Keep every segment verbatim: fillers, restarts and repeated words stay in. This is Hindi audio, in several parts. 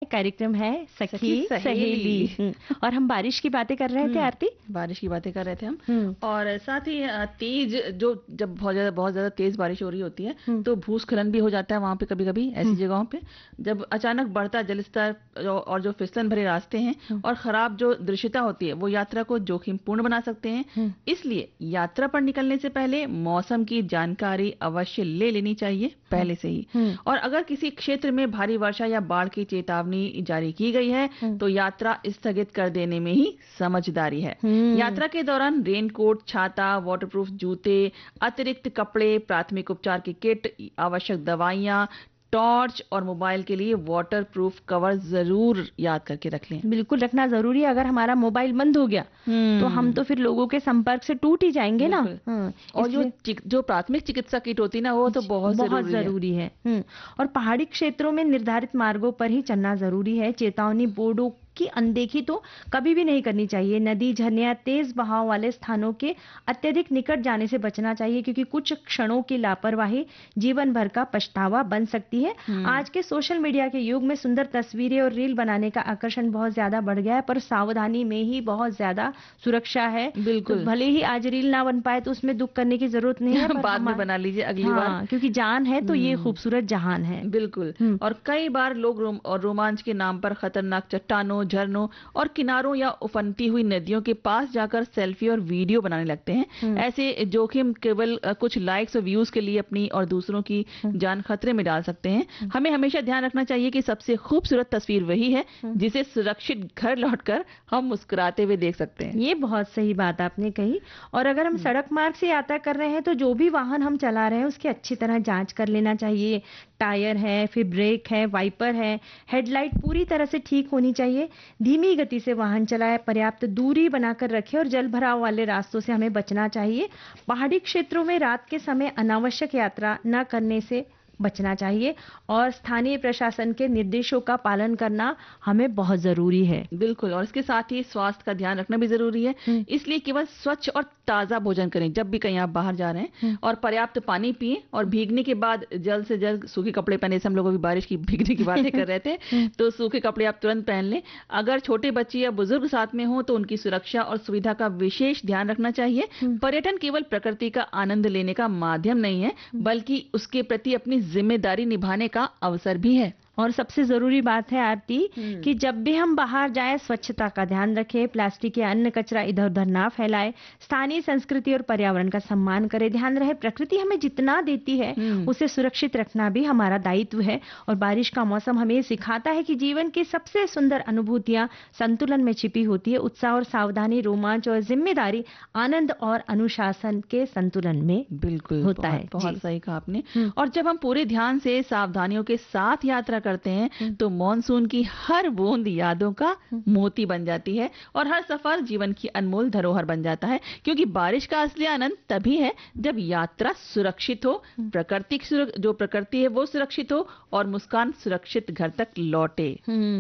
कार्यक्रम है सखी, सखी सहेली। सहेली। और हम बारिश की बातें कर रहे थे आरती। बारिश की बातें कर रहे थे हम। हम्म। और साथ ही अ, तेज जो जब बहुत ज्यादा बहुत ज्यादा तेज बारिश हो रही होती है हम्म। तो भूस्खलन भी हो जाता है वहां पे कभी कभी ऐसी हम्म। जगहों पे जब अचानक बढ़ता जल स्तर जो- और जो फिसलन भरे रास्ते हैं हम्म। और खराब जो दृश्यता होती है वो यात्रा को जोखिमपूर्ण बना सकते हैं। हम्म। इसलिए यात्रा पर निकलने से पहले मौसम की जानकारी अवश्य ले लेनी चाहिए पहले से ही। हम्म। और अगर किसी क्षेत्र में भारी वर्षा या बाढ़ की चेतावनी जारी की गई है हम्म। तो यात्रा स्थगित कर देने में ही समझदारी है। हम्म। यात्रा के दौरान रेनकोट, छाता, वाटरप्रूफ जूते, अतिरिक्त कपड़े, प्राथमिक उपचार की किट, आवश्यक दवाइयां, टॉर्च और मोबाइल के लिए वाटरप्रूफ कवर जरूर याद करके रख लें। बिल्कुल रखना जरूरी है। अगर हमारा मोबाइल बंद हो गया तो हम तो फिर लोगों के संपर्क से टूट ही जाएंगे ना। बिल्कुल। हाँ, और जो इसलिए चिक- जो प्राथमिक चिकित्सा किट होती है ना वो तो बहुत बहुत जरूरी है। जरूरी है। हम्म। और पहाड़ी क्षेत्रों में निर्धारित मार्गों पर ही चलना जरूरी है। चेतावनी बोर्डों की अनदेखी तो कभी भी नहीं करनी चाहिए। नदी, झरने या तेज बहाव वाले स्थानों के अत्यधिक निकट जाने से बचना चाहिए, क्योंकि कुछ क्षणों की लापरवाही जीवन भर का पछतावा बन सकती है। हम्म। आज के सोशल मीडिया के युग में सुंदर तस्वीरें और रील बनाने का आकर्षण बहुत ज्यादा बढ़ गया है, पर सावधानी में ही बहुत ज्यादा सुरक्षा है। तो बिल्कुल। भले ही आज रील ना बन पाए तो उसमें दुख करने की जरूरत नहीं है, पर बाद में हमारे बना लीजिए अगली हाँ, बार। क्योंकि जान है तो ये हम्म। खूबसूरत जहान है। बिल्कुल। हम्म। और कई बार लोग रोम, और रोमांच के नाम पर खतरनाक चट्टानों, झरनों और किनारों या उफनती हुई नदियों के पास जाकर सेल्फी और वीडियो बनाने लगते हैं। हम्म। ऐसे जोखिम केवल अ, कुछ लाइक्स और व्यूज के लिए अपनी और दूसरों की जान खतरे में डाल सकते हैं। हमें हमेशा ध्यान रखना चाहिए कि सबसे खूबसूरत तस्वीर वही है जिसे सुरक्षित घर लौटकर हम मुस्कुराते हुए देख सकते हैं। ये बहुत सही बात आपने कही। और अगर हम सड़क मार्ग से यात्रा कर रहे हैं तो जो भी वाहन हम चला रहे हैं उसकी अच्छी तरह जांच कर लेना चाहिए। टायर है, फिर ब्रेक है, वाइपर है, हेडलाइट पूरी तरह से ठीक होनी चाहिए। धीमी गति से वाहन चलाए, पर्याप्त दूरी बनाकर रखें और जल भराव वाले रास्तों से हमें बचना चाहिए। पहाड़ी क्षेत्रों में रात के समय अनावश्यक यात्रा न करने से बचना चाहिए और स्थानीय प्रशासन के निर्देशों का पालन करना हमें बहुत जरूरी है। बिल्कुल। और इसके साथ ही स्वास्थ्य का ध्यान रखना भी जरूरी है। इसलिए केवल स्वच्छ और ताजा भोजन करें जब भी कहीं आप बाहर जा रहे हैं, और पर्याप्त पानी पिएं और भीगने के बाद जल्द से जल्द सूखे कपड़े पहने। हम लोग अभी बारिश की भीगने की बातें कर रहे थे तो सूखे कपड़े आप तुरंत पहन लें। अगर छोटे बच्चे या बुजुर्ग साथ में हो तो उनकी सुरक्षा और सुविधा का विशेष ध्यान रखना चाहिए। पर्यटन केवल प्रकृति का आनंद लेने का माध्यम नहीं है, बल्कि उसके प्रति अपनी जिम्मेदारी निभाने का अवसर भी है। और सबसे जरूरी बात है आरती कि जब भी हम बाहर जाएं स्वच्छता का ध्यान रखें, प्लास्टिक या अन्य कचरा इधर उधर ना फैलाएं, स्थानीय संस्कृति और पर्यावरण का सम्मान करें। ध्यान रहे प्रकृति हमें जितना देती है उसे सुरक्षित रखना भी हमारा दायित्व है। और बारिश का मौसम हमें सिखाता है कि जीवन की सबसे सुंदर अनुभूतियां संतुलन में छिपी होती है। उत्साह और सावधानी, रोमांच और जिम्मेदारी, आनंद और अनुशासन के संतुलन में बिल्कुल होता बहुत, है। बहुत सही कहा आपने। और जब हम पूरे ध्यान से सावधानियों के साथ यात्रा करते हैं तो मॉनसून की हर बूंद यादों का मोती बन जाती है और हर सफर जीवन की अनमोल धरोहर बन जाता है। क्योंकि बारिश का असली आनंद तभी है जब यात्रा सुरक्षित हो, प्रकृति जो प्रकृति है वो सुरक्षित हो और मुस्कान सुरक्षित घर तक लौटे।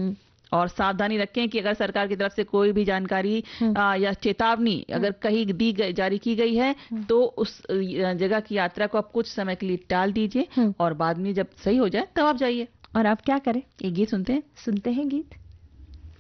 और सावधानी रखें कि अगर सरकार की तरफ से कोई भी जानकारी आ, या चेतावनी अगर कहीं दी गई, जारी की गई है तो उस जगह की यात्रा को आप कुछ समय के लिए टाल दीजिए और बाद में जब सही हो जाए तब आप जाइए। और आप क्या करें? एक गीत सुनते हैं सुनते हैं गीत।